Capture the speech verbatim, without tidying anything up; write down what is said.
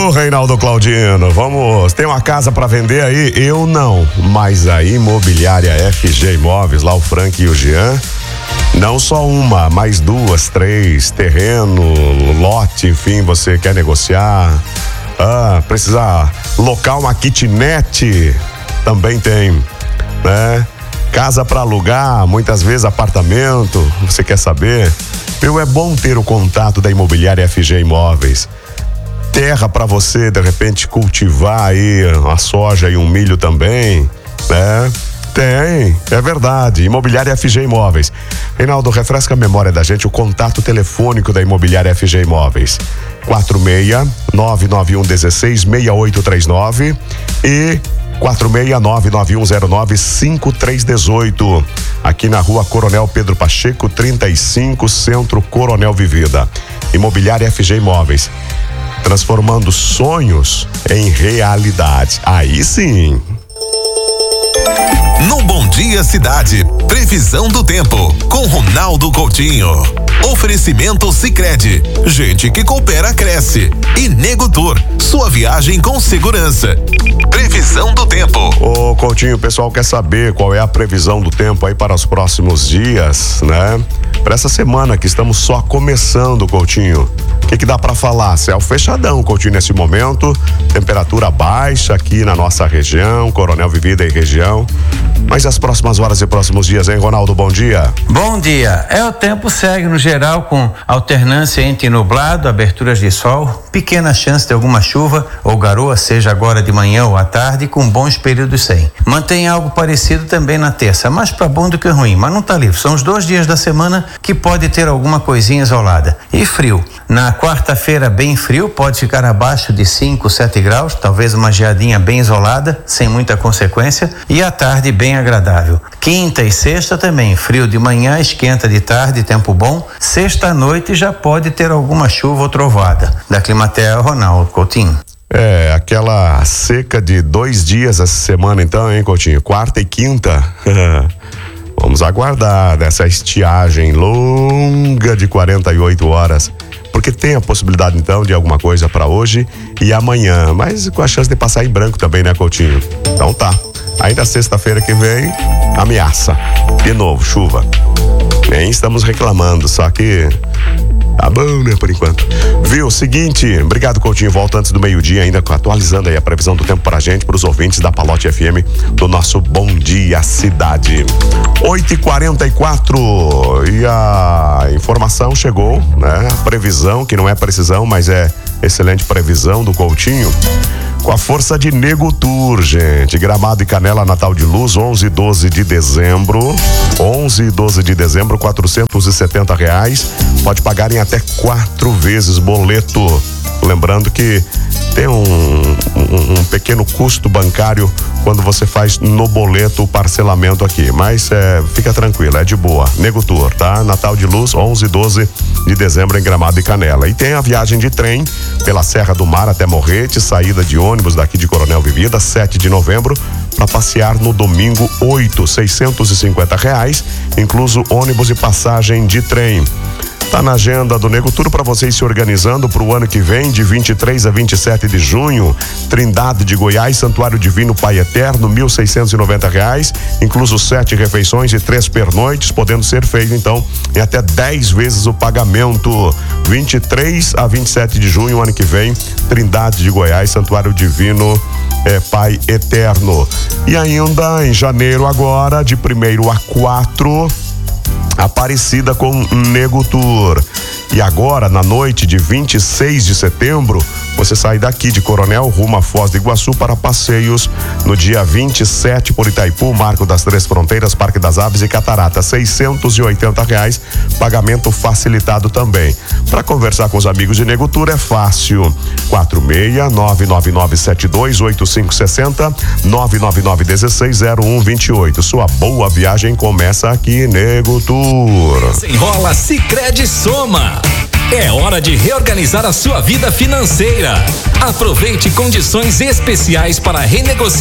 Ô, Reinaldo Claudino, vamos, tem uma casa para vender aí? Eu não, mas a Imobiliária F G Imóveis, lá o Frank e o Jean, não só uma, mais duas, três, terreno, lote, enfim, você quer negociar, ah, precisar locar uma kitnet, também tem, né? Casa para alugar, muitas vezes apartamento, você quer saber? Meu, é bom ter o contato da Imobiliária F G Imóveis. Terra para você, de repente, cultivar aí a soja e um milho também, né? Tem, é verdade. Imobiliária F G Imóveis. Reinaldo, refresca a memória da gente, o contato telefônico da Imobiliária F G Imóveis. quatro seis nove nove um um seis seis oito três nove e quatro seis nove nove um zero nove cinco três um oito. Aqui na rua Coronel Pedro Pacheco, trinta e cinco, Centro Coronel Vivida. Imobiliária F G Imóveis. Transformando sonhos em realidade. Aí sim. No Bom Dia Cidade, previsão do tempo, com Ronaldo Coutinho. Oferecimento Sicredi, gente que coopera cresce. E Nego Tour, sua viagem com segurança. Previsão do tempo. Ô Coutinho, o pessoal quer saber qual é a previsão do tempo aí para os próximos dias, né? Para essa semana que estamos só começando, Coutinho. O que que dá para falar? Céu fechadão, Coutinho, nesse momento. Temperatura baixa aqui na nossa região, Coronel Vivida e região. Mas as próximas horas e próximos dias, hein, Ronaldo? Bom dia. Bom dia. É, o tempo segue no geral com alternância entre nublado, aberturas de sol, pequena chance de alguma chuva ou garoa, seja agora de manhã ou à tarde, com bons períodos sem. Mantém algo parecido também na terça, mais para bom do que ruim, mas não tá livre. São os dois dias da semana que pode ter alguma coisinha isolada. E frio. Na quarta-feira, bem frio, pode ficar abaixo de cinco, sete graus, talvez uma geadinha bem isolada, sem muita consequência, e à tarde bem agradável. Quinta e sexta também, frio de manhã, esquenta de tarde, tempo bom. Sexta à noite já pode ter alguma chuva ou trovada. Da Climatea, Ronaldo Coutinho. É, aquela seca de dois dias essa semana então, hein, Coutinho? Quarta e quinta. Vamos aguardar dessa estiagem longa de quarenta e oito horas. Porque tem a possibilidade então de alguma coisa para hoje e amanhã, mas com a chance de passar em branco também, né, Coutinho? Então tá. Ainda sexta-feira que vem, ameaça. De novo, chuva. Nem estamos reclamando, só que tá bom, né, por enquanto. Viu? Seguinte, obrigado, Coutinho. Volta antes do meio-dia, ainda atualizando aí a previsão do tempo pra gente, pros ouvintes da Palote F M, do nosso Bom Dia Cidade. oito e quarenta e quatro e a informação chegou, né? A previsão, que não é precisão, mas é excelente previsão do Coutinho. Com a força de Nego Tour, gente. Gramado e Canela, Natal de Luz, onze e doze de dezembro. onze e doze de dezembro, quatrocentos e setenta reais. Pode pagar em até quatro vezes boleto. Lembrando que tem um, um, um pequeno custo bancário quando você faz no boleto o parcelamento aqui, mas é, fica tranquilo, é de boa. Nego Tour, tá? Natal de Luz, onze e doze de dezembro em Gramado e Canela. E tem a viagem de trem pela Serra do Mar até Morrete, saída de ônibus daqui de Coronel Vivida, sete de novembro, para passear no domingo oito, seiscentos e cinquenta reais, incluso ônibus e passagem de trem. Tá na agenda do Nego Tour para vocês se organizando para o ano que vem, de vinte e três a vinte e sete de junho. Trindade de Goiás, Santuário Divino Pai Eterno, mil seiscentos e noventa reais, incluso sete refeições e três pernoites, podendo ser feito então em até dez vezes o pagamento. vinte e três a vinte e sete de junho, ano que vem, Trindade de Goiás, Santuário Divino é, Pai Eterno. E ainda em janeiro agora, de primeiro a quatro, Aparecida com Nego Tour. E agora, na noite de vinte e seis de setembro, você sai daqui de Coronel rumo a Foz do Iguaçu para passeios no dia vinte e sete por Itaipu, Marco das Três Fronteiras, Parque das Aves e Catarata, seiscentos e oitenta reais, pagamento facilitado também. Para conversar com os amigos de Nego Tour é fácil, quatro seis nove nove nove sete dois oito cinco seis zero, nove nove nove um seis zero um dois oito. Sua boa viagem começa aqui, Nego Tour. Desenrola Sicredi Soma. É hora de reorganizar a sua vida financeira. Aproveite condições especiais para renegociar